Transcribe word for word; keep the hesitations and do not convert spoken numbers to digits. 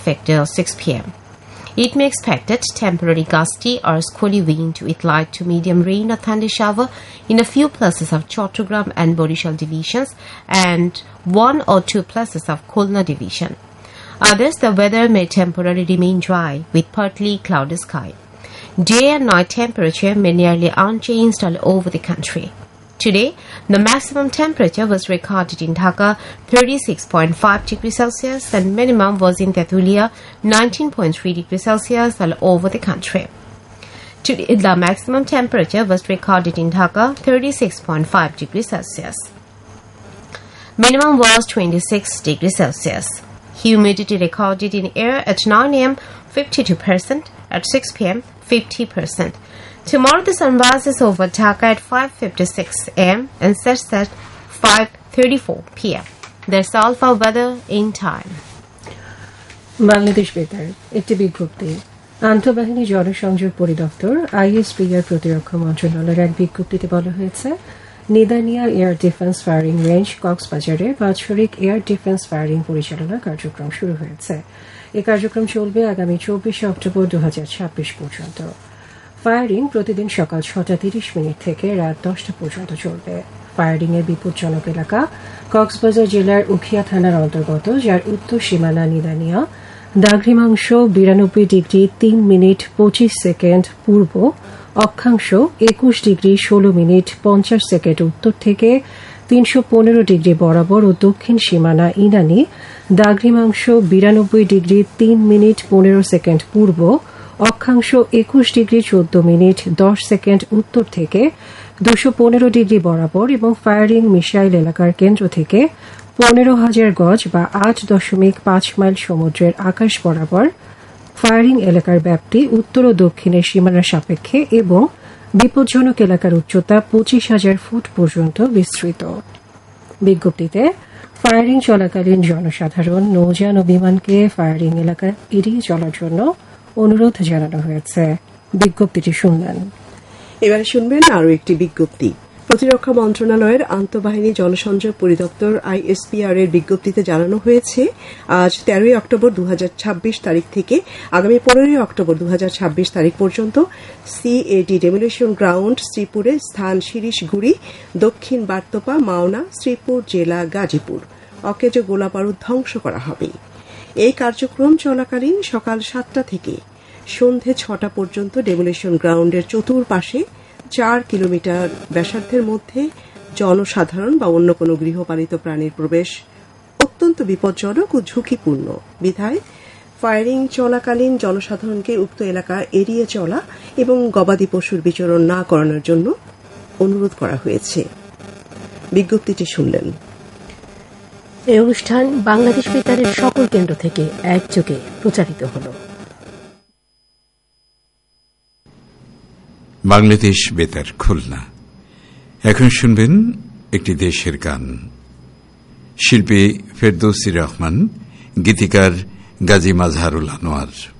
factor six p.m. It may expected temporary gusty or squally wind with light to medium rain or thunder shower in a few places of Chattogram and Borishal divisions and one or two places of Khulna division. Others, the weather may temporarily remain dry with partly cloudy sky. Day and night temperature may nearly unchanged all over the country. Today, the maximum temperature was recorded in Dhaka thirty-six point five degrees Celsius and minimum was in Tetulia nineteen point three degrees Celsius all over the country. Today, the maximum temperature was recorded in Dhaka thirty-six point five degrees Celsius. Minimum was twenty-six degrees Celsius. Humidity recorded in air at nine a.m. fifty-two percent, at six p.m. fifty percent. Tomorrow the sun rises over Dhaka at five fifty-six a.m. and sets at five thirty-four p.m. That's all for weather in time. Bangladesh বেতার একটি বিজ্ঞপ্তি আন্তঃবাহিনী জনসংযোগ পরিদপ্তর ISPR প্রতিরক্ষা মন্ত্রণালয়ের এক বিজ্ঞপ্তিতে বলা হয়েছে নিদানিয়া এয়ার ডিফেন্স ফায়ারিং রেঞ্জ কক্সবাজারে বাৎসরিক এয়ার ডিফেন্স ফায়ারিং পরিচালনা কার্যক্রম শুরু হয়েছে। এই কার্যক্রম চলবে আগামী চব্বিশে অক্টোবর দু হাজার ছাব্বিশ পর্যন্ত। ফায়ারিং প্রতিদিন সকাল ছটা তিরিশ মিনিট থেকে রাত দশটা পর্যন্ত চলবে। ফায়ারিং এর বিপজ্জনক এলাকা কক্সবাজার জেলার উখিয়া থানার অন্তর্গত, যার উত্তর সীমানা নিদানিয়া, দ্রাঘিমাংশ বিরানব্বই ডিগ্রি তিন মিনিট পঁচিশ সেকেন্ড পূর্ব, অক্ষাংশ একুশ ডিগ্রি ষোলো মিনিট পঞ্চাশ সেকেন্ড উত্তর থেকে তিনশো পনেরো ডিগ্রি বরাবর ও দক্ষিণ সীমানা ইনানি, দ্রাঘিমাংশ বিরানব্বই ডিগ্রি তিন মিনিট পনেরো সেকেন্ড পূর্ব, অক্ষাংশ একুশ ডিগ্রি চোদ্দ মিনিট দশ সেকেন্ড উত্তর থেকে দুশো পনেরো ডিগ্রি বরাবর এবং ফায়ারিং মিসাইল এলাকার কেন্দ্র থেকে পনেরো হাজার গজ বা আট দশমিক পাঁচ মাইল সমুদ্রের আকাশ বরাবর ফায়ারিং এলাকার ব্যাপ্তি উত্তর ও দক্ষিণের সীমানার সাপেক্ষে এবং বিপজ্জনক এলাকার উচ্চতা পঁচিশ হাজার ফুট পর্যন্ত বিস্তৃত। বিজ্ঞপ্তিতে ফায়ারিং চলাকালীন জনসাধারণ, নৌযান ও বিমানকে ফায়ারিং এলাকা এড়িয়ে চলার জন্য অনুরোধ জানানো হয়েছে। বিজ্ঞপ্তিটি শুনলেন। এবারে শুনবেন আরও একটি বিজ্ঞপ্তি। প্রতিরক্ষা মন্ত্রণালয়ের আন্তঃবাহিনী জনসংযোগ পরিদপ্তর আইএসপিআর এর বিজ্ঞপ্তিতে জানানো হয়েছে আজ তেরোই অক্টোবর দু হাজার ছাব্বিশ তারিখ থেকে আগামী পনেরোই অক্টোবর দু হাজার ছাব্বিশ তারিখ পর্যন্ত সিএডি ডেমোলিশন গ্রাউন্ড শ্রীপুরে, স্থান শিরিশগুড়ি, দক্ষিণ বার্তপা, মাওনা, শ্রীপুর জেলা, গাজীপুর অকেজো গোলাবারুদ ধ্বংস করা হবে। এই কার্যক্রম চলাকালীন সকাল সাতটা থেকে সন্ধে ছটা পর্যন্ত ডেমোলিশন গ্রাউন্ডের চতুর্পাশে চার কিলোমিটার ব্যাসার্ধের মধ্যে জনসাধারণ বা অন্য কোনো গৃহপালিত প্রাণীর প্রবেশ অত্যন্ত বিপজ্জনক ও ঝুঁকিপূর্ণ বিধায় ফায়ারিং চলাকালীন জনসাধারণকে উক্ত এলাকা এড়িয়ে চলা এবং গবাদি পশুর বিচরণ না করানোর জন্য অনুরোধ করা হয়েছে। বিজ্ঞপ্তিটি শুনলেন। এই অনুষ্ঠান বাংলাদেশ বেতারের সকল কেন্দ্র থেকে একযোগে প্রচারিত হল। বাংলাদেশ বেতার খুলনা। এখন শুনবেন একটি দেশের গান। শিল্পী ফেরদৌসী রহমান, গীতিকার গাজী মাজহারুল আনোয়ার।